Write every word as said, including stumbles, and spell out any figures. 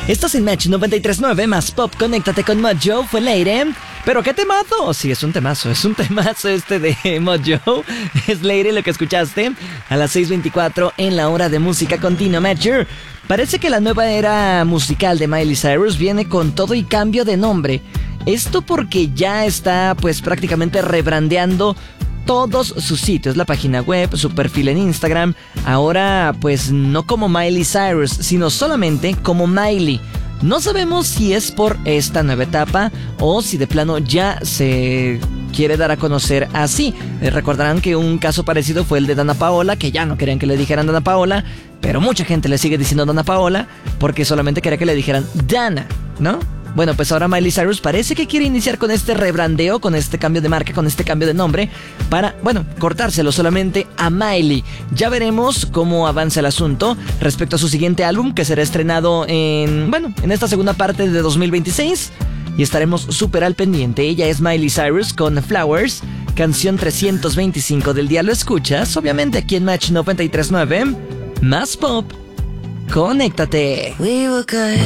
Estás en Match noventa y tres punto nueve más Pop, conéctate con Mojo, fue Lady. Pero qué temazo, sí, es un temazo, es un temazo este de Mojo. Es Lady lo que escuchaste a las seis veinticuatro en la hora de música continua, Matcher. Parece que la nueva era musical de Miley Cyrus viene con todo y cambio de nombre. Esto porque ya está pues prácticamente rebrandeando todos sus sitios, la página web, su perfil en Instagram. Ahora pues no como Miley Cyrus, sino solamente como Miley. No sabemos si es por esta nueva etapa o si de plano ya se quiere dar a conocer así. Eh, recordarán que un caso parecido fue el de Dana Paola, que ya no querían que le dijeran Dana Paola, pero mucha gente le sigue diciendo Dana Paola porque solamente quería que le dijeran Dana, ¿no? Bueno, pues ahora Miley Cyrus parece que quiere iniciar con este rebrandeo, con este cambio de marca, con este cambio de nombre, para, bueno, cortárselo solamente a Miley. Ya veremos cómo avanza el asunto respecto a su siguiente álbum, que será estrenado en, bueno, en esta segunda parte de dos mil veintiséis. Y estaremos súper al pendiente. Ella es Miley Cyrus con Flowers, canción trescientos veinticinco del día. Lo escuchas, obviamente, aquí en Match noventa y tres punto nueve. Más Pop. Conéctate. We were good.